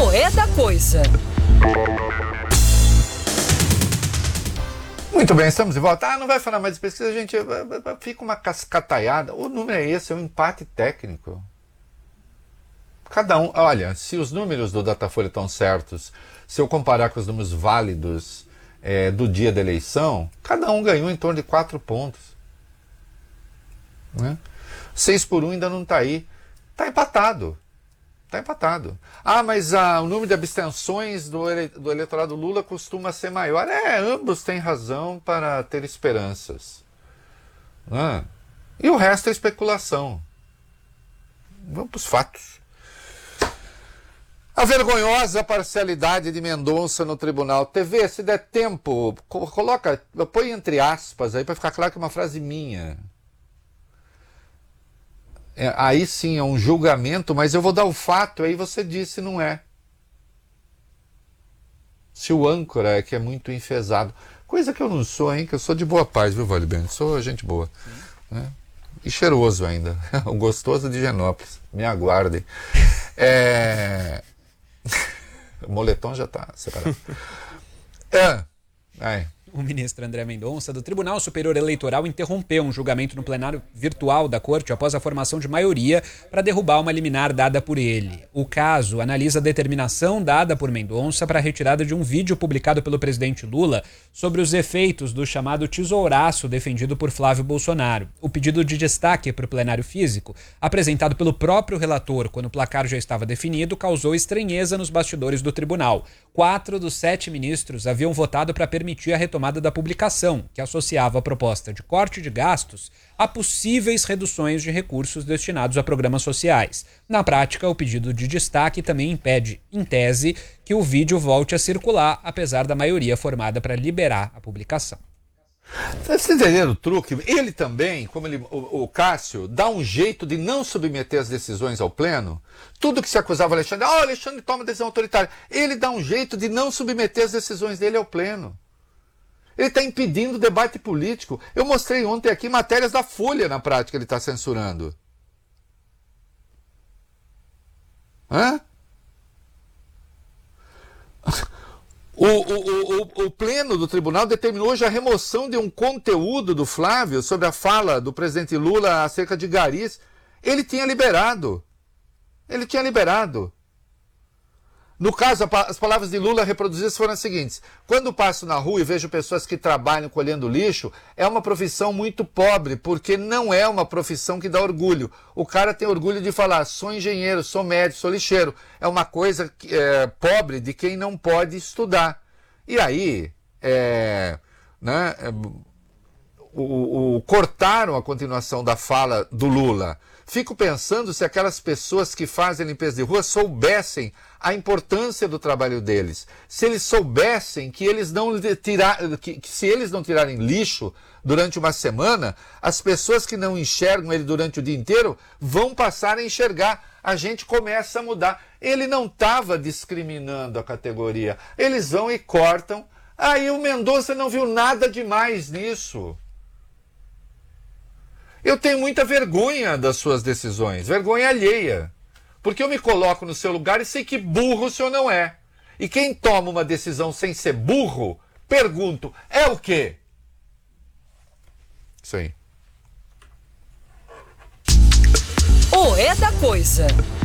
É da coisa. Muito bem, estamos de volta. Não vai falar mais de pesquisa, gente. Fica uma cascataiada. O número é esse, é um empate técnico. Cada um, olha, se os números do Datafolha estão certos, se eu comparar com os números válidos do dia da eleição, cada um ganhou em torno de 4 pontos. Né? 6-1 ainda não está aí. Está empatado. Está empatado. Mas o número de abstenções do eleitorado Lula costuma ser maior. Ambos têm razão para ter esperanças. Né? E o resto é especulação. Vamos para os fatos. A vergonhosa parcialidade de Mendonça no tribunal. TV, se der tempo, põe entre aspas aí para ficar claro que é uma frase minha. Aí sim é um julgamento, mas eu vou dar o fato, aí você diz se não é. Se o âncora é que é muito enfesado. Coisa que eu não sou, hein? Que eu sou de boa paz, viu, Valibene? Sou gente boa. Né? E cheiroso ainda. O gostoso de Genópolis. Me aguardem. O moletom já está separado. O ministro André Mendonça, do Tribunal Superior Eleitoral, interrompeu um julgamento no plenário virtual da Corte após a formação de maioria para derrubar uma liminar dada por ele. O caso analisa a determinação dada por Mendonça para a retirada de um vídeo publicado pelo presidente Lula sobre os efeitos do chamado tesouraço defendido por Flávio Bolsonaro. O pedido de destaque para o plenário físico, apresentado pelo próprio relator quando o placar já estava definido, causou estranheza nos bastidores do tribunal. 4 dos 7 ministros haviam votado para permitir a retomada da publicação, que associava a proposta de corte de gastos a possíveis reduções de recursos destinados a programas sociais. Na prática, o pedido de destaque também impede, em tese, que o vídeo volte a circular, apesar da maioria formada para liberar a publicação. Você entendeu o truque? Ele também, como o Cássio, dá um jeito de não submeter as decisões ao pleno. Tudo que se acusava o Alexandre, Alexandre toma decisão autoritária. Ele dá um jeito de não submeter as decisões dele ao pleno. Ele está impedindo o debate político. Eu mostrei ontem aqui matérias da Folha, na prática, ele está censurando. O pleno do tribunal determinou hoje a remoção de um conteúdo do Flávio sobre a fala do presidente Lula acerca de garis. Ele tinha liberado. No caso, as palavras de Lula reproduzidas foram as seguintes: quando passo na rua e vejo pessoas que trabalham colhendo lixo, é uma profissão muito pobre, porque não é uma profissão que dá orgulho. O cara tem orgulho de falar, sou engenheiro, sou médico, sou lixeiro. É uma coisa pobre de quem não pode estudar. E aí, cortaram a continuação da fala do Lula. Fico pensando se aquelas pessoas que fazem limpeza de rua soubessem a importância do trabalho deles. Se eles soubessem que se eles não tirarem lixo durante uma semana, as pessoas que não enxergam ele durante o dia inteiro vão passar a enxergar. A gente começa a mudar. Ele não estava discriminando a categoria. Eles vão e cortam. Aí o Mendonça não viu nada demais nisso. Eu tenho muita vergonha das suas decisões, vergonha alheia. Porque eu me coloco no seu lugar e sei que burro o senhor não é. E quem toma uma decisão sem ser burro, pergunto, é o quê? Isso aí. É da coisa.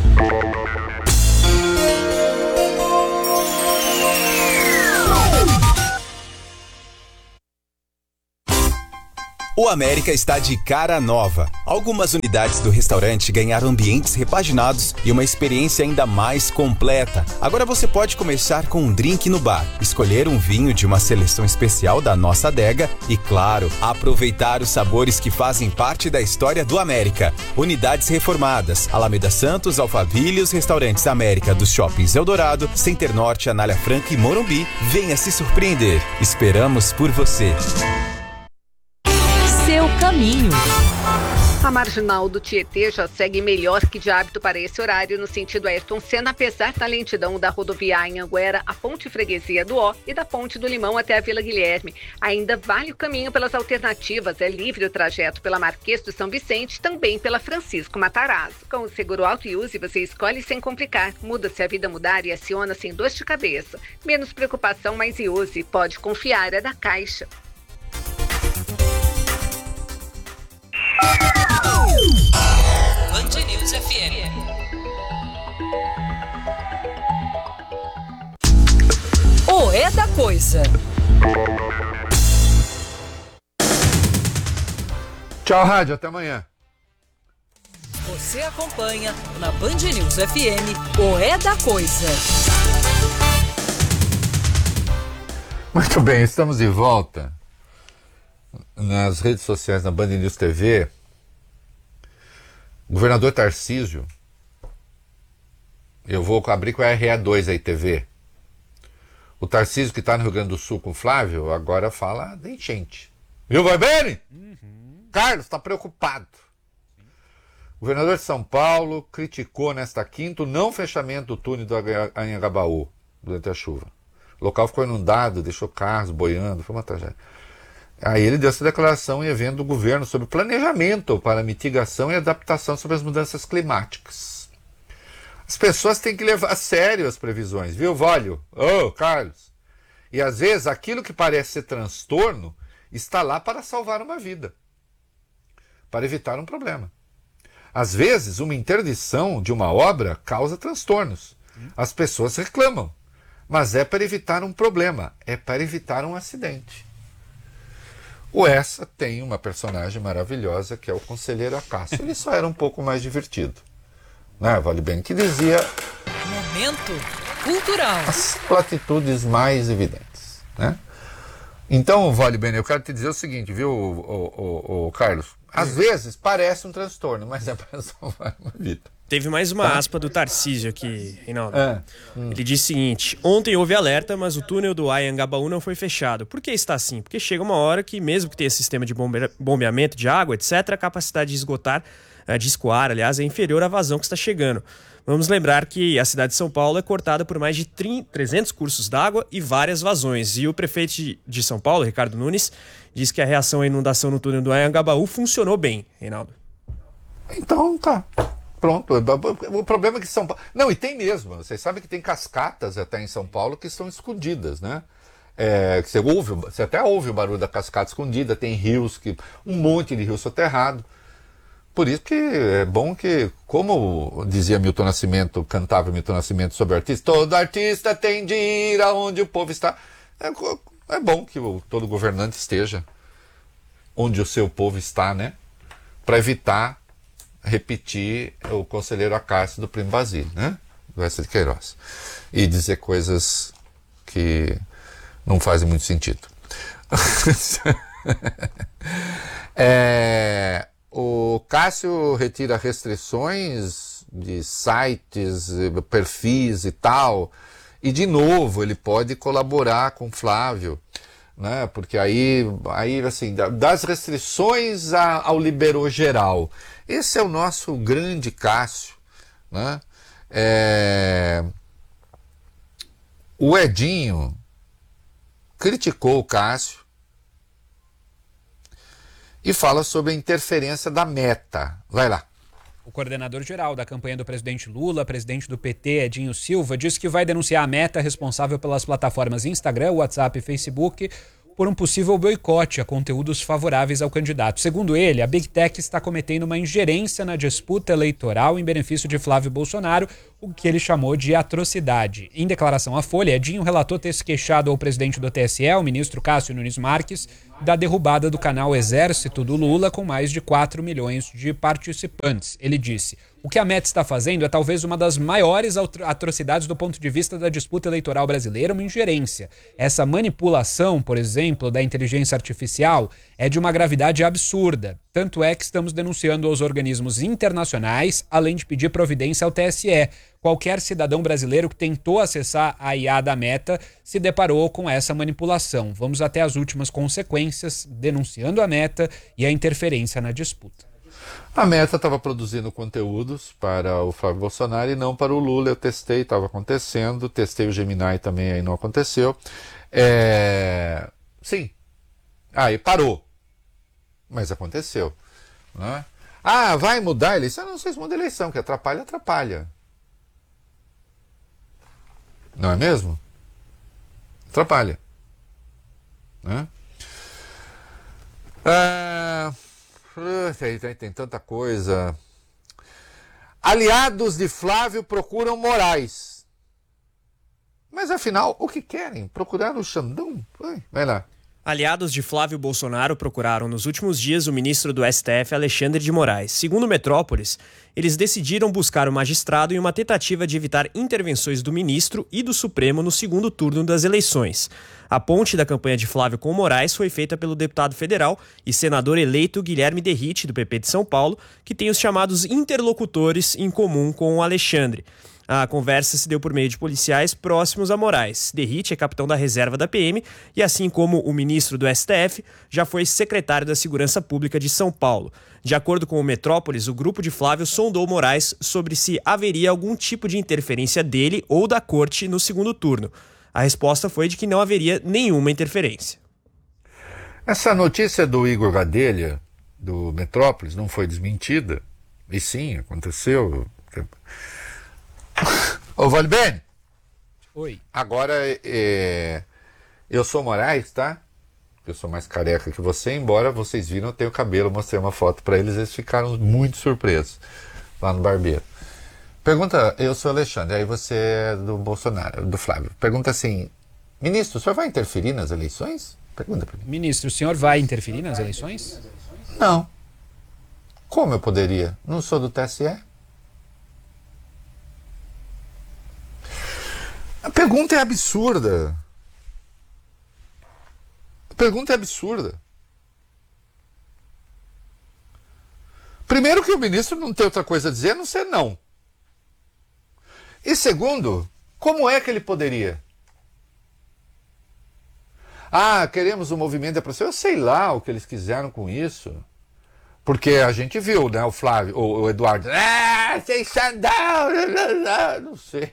O América está de cara nova. Algumas unidades do restaurante ganharam ambientes repaginados e uma experiência ainda mais completa. Agora você pode começar com um drink no bar, escolher um vinho de uma seleção especial da nossa adega e, claro, aproveitar os sabores que fazem parte da história do América. Unidades reformadas: Alameda Santos, Alphaville e os restaurantes América dos shoppings Eldorado, Center Norte, Anália Franca e Morumbi. Venha se surpreender. Esperamos por você. Seu caminho. A marginal do Tietê já segue melhor que de hábito para esse horário no sentido Ayrton Senna, apesar da lentidão da rodovia Anhanguera, a Ponte Freguesia do Ó e da Ponte do Limão até a Vila Guilherme. Ainda vale o caminho pelas alternativas, é livre o trajeto pela Marquês do São Vicente, também pela Francisco Matarazzo. Com o seguro Auto e Use, você escolhe sem complicar, muda se a vida mudar e aciona sem dor de cabeça. Menos preocupação, mais Use. Pode confiar, é da Caixa. Band News FM. O É da Coisa. Tchau, rádio. Até amanhã. Você acompanha na Band News FM o É da Coisa. Muito bem, estamos de volta nas redes sociais da Band News TV. O governador Tarcísio, eu vou abrir com a RE2 aí, TV. O Tarcísio, que está no Rio Grande do Sul com o Flávio, agora fala de enchente. Viu, vai bem? Carlos está preocupado. O governador de São Paulo criticou nesta quinta o não fechamento do túnel do Anhangabaú durante a chuva. O local ficou inundado, deixou carros boiando, foi uma tragédia. Aí ele deu essa declaração em evento do governo sobre planejamento para mitigação e adaptação sobre as mudanças climáticas. As pessoas têm que levar a sério as previsões, viu, Vólio? Ô, Carlos. E às vezes aquilo que parece ser transtorno está lá para salvar uma vida, para evitar um problema. Às vezes, uma interdição de uma obra causa transtornos. As pessoas reclamam, mas é para evitar um problema, é para evitar um acidente. O Essa tem uma personagem maravilhosa que é o conselheiro Acácio. Ele só era um pouco mais divertido, né, Vale Bem? Que dizia Momento cultural. as platitudes mais evidentes, né? Então, Vale Bem, eu quero te dizer o seguinte, viu, o Carlos? Às vezes parece um transtorno, mas é para salvar uma vida. Teve mais uma aspa do Tarcísio aqui, Reinaldo. Ele disse o seguinte: ontem houve alerta, mas o túnel do Anhangabaú não foi fechado. Por que está assim? Porque chega uma hora que, mesmo que tenha sistema de bombeamento de água, etc., a capacidade de escoar, aliás, é inferior à vazão que está chegando. Vamos lembrar que a cidade de São Paulo é cortada por mais de 300 cursos d'água e várias vazões. E o prefeito de São Paulo, Ricardo Nunes, diz que a reação à inundação no túnel do Anhangabaú funcionou bem, Reinaldo. Então, tá. Pronto. O problema é que São Paulo... Não, e tem mesmo. Vocês sabem que tem cascatas até em São Paulo que estão escondidas, né? Você até ouve o barulho da cascata escondida. Tem rios, um monte de rio soterrado. Por isso que é bom que, como dizia Milton Nascimento, cantava Milton Nascimento sobre o artista, todo artista tem de ir aonde o povo está. É bom que todo governante esteja onde o seu povo está, né? Para evitar repetir o conselheiro Acácio do Primo Basílio, né? Do Essa de Queiroz. E dizer coisas que não fazem muito sentido. O Cássio retira restrições de sites, perfis e tal, e de novo ele pode colaborar com Flávio, né? Porque aí assim, das restrições ao liberou geral. Esse é o nosso grande Cássio, né? O Edinho criticou o Cássio e fala sobre a interferência da Meta. Vai lá. O coordenador-geral da campanha do presidente Lula, presidente do PT, Edinho Silva, disse que vai denunciar a Meta, responsável pelas plataformas Instagram, WhatsApp e Facebook, por um possível boicote a conteúdos favoráveis ao candidato. Segundo ele, a Big Tech está cometendo uma ingerência na disputa eleitoral em benefício de Flávio Bolsonaro, o que ele chamou de atrocidade. Em declaração à Folha, Edinho relatou ter se queixado ao presidente do TSE, o ministro Cássio Nunes Marques, da derrubada do canal Exército do Lula com mais de 4 milhões de participantes. Ele disse: o que a Meta está fazendo é talvez uma das maiores atrocidades do ponto de vista da disputa eleitoral brasileira, uma ingerência. Essa manipulação, por exemplo, da inteligência artificial é de uma gravidade absurda. Tanto é que estamos denunciando aos organismos internacionais, além de pedir providência ao TSE. Qualquer cidadão brasileiro que tentou acessar a IA da Meta se deparou com essa manipulação. Vamos até as últimas consequências, denunciando a Meta e a interferência na disputa. A Meta estava produzindo conteúdos para o Flávio Bolsonaro e não para o Lula. Eu testei, estava acontecendo. Testei o Gemini também, aí não aconteceu. Sim. Aí parou. Mas aconteceu. Né? Ah, vai mudar a eleição? Não sei se muda a eleição, que atrapalha, atrapalha. Não é mesmo? Atrapalha. Né? Tem tanta coisa. Aliados de Flávio procuram Moraes. Mas afinal, o que querem? Procurar o Xandão? Vai lá. Aliados de Flávio Bolsonaro procuraram nos últimos dias o ministro do STF, Alexandre de Moraes. Segundo Metrópolis, eles decidiram buscar o magistrado em uma tentativa de evitar intervenções do ministro e do Supremo no segundo turno das eleições. A ponte da campanha de Flávio com Moraes foi feita pelo deputado federal e senador eleito Guilherme Derrite, do PP de São Paulo, que tem os chamados interlocutores em comum com o Alexandre. A conversa se deu por meio de policiais próximos a Moraes. Derrite é capitão da reserva da PM e, assim como o ministro do STF, já foi secretário da Segurança Pública de São Paulo. De acordo com o Metrópolis, o grupo de Flávio sondou Moraes sobre se haveria algum tipo de interferência dele ou da corte no segundo turno. A resposta foi de que não haveria nenhuma interferência. Essa notícia do Igor Gadelha, do Metrópolis, não foi desmentida. E sim, aconteceu. Ô, Valbene. Oi. Agora, eu sou Moraes, tá? Eu sou mais careca que você, embora vocês viram, eu tenho cabelo, eu mostrei uma foto pra eles ficaram muito surpresos lá no barbeiro. Pergunta, eu sou Alexandre, aí você é do Bolsonaro, do Flávio. Pergunta assim, ministro, o senhor vai interferir nas eleições? Pergunta pra mim. Ministro, o senhor vai interferir nas eleições? Não. Como eu poderia? Não sou do TSE? A pergunta é absurda. A pergunta é absurda. Primeiro que o ministro não tem outra coisa a dizer a não ser não. E segundo, como é que ele poderia? Ah, queremos um movimento de aproximação. Eu sei lá o que eles quiseram com isso. Porque a gente viu, né, o Flávio, o Eduardo. Sem Xandão, não sei.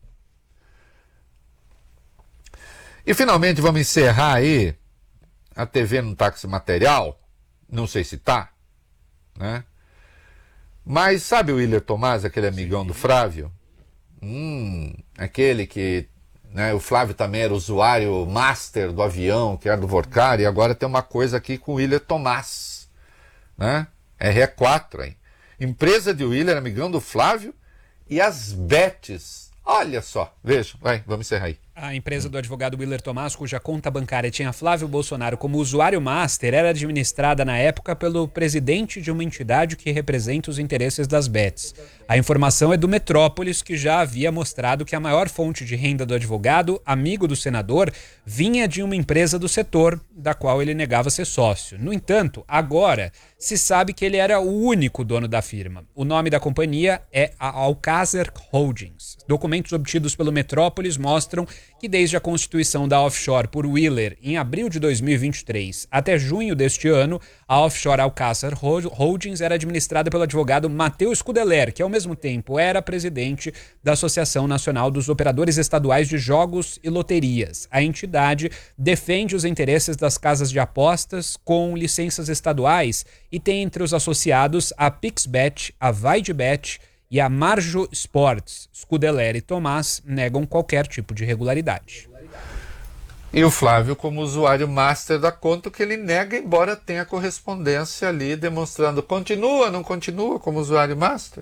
E finalmente vamos encerrar aí. A TV não está com esse material. Não sei se está. Né? Mas sabe o Willer Tomás, aquele amigão do Flávio? Aquele que... Né, o Flávio também era usuário master do avião, que era do Vorcar, e agora tem uma coisa aqui com o Willer Tomás. Né? RE4, hein? Empresa de Willer, amigão do Flávio, e as bets. Olha só, veja, vamos encerrar aí. A empresa do advogado Willer Tomás, cuja conta bancária tinha Flávio Bolsonaro como usuário master, era administrada na época pelo presidente de uma entidade que representa os interesses das bets. A informação é do Metrópolis, que já havia mostrado que a maior fonte de renda do advogado, amigo do senador, vinha de uma empresa do setor, da qual ele negava ser sócio. No entanto, agora se sabe que ele era o único dono da firma. O nome da companhia é a Alcázar Holdings. Documentos obtidos pelo Metrópolis mostram que desde a constituição da offshore por Willer em abril de 2023 até junho deste ano, a offshore Alcázar Holdings era administrada pelo advogado Matheus Kudeler, que ao mesmo tempo era presidente da Associação Nacional dos Operadores Estaduais de Jogos e Loterias. A entidade defende os interesses das casas de apostas com licenças estaduais e tem entre os associados a PixBet, a VideBet e a Marjo Sports. Scudeler e Tomás negam qualquer tipo de irregularidade. E o Flávio como usuário master da conta, que ele nega, embora tenha correspondência ali demonstrando continua, não continua como usuário master.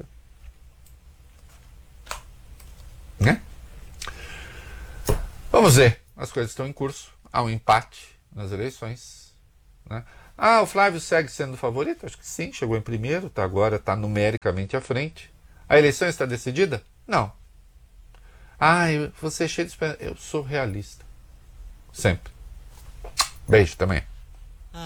Né? Vamos ver, as coisas estão em curso. Há um empate nas eleições. Né? O Flávio segue sendo favorito? Acho que sim, chegou em primeiro, agora está numericamente à frente. A eleição está decidida? Não. Você é cheio de esperança. Eu sou realista. Sempre. Beijo também.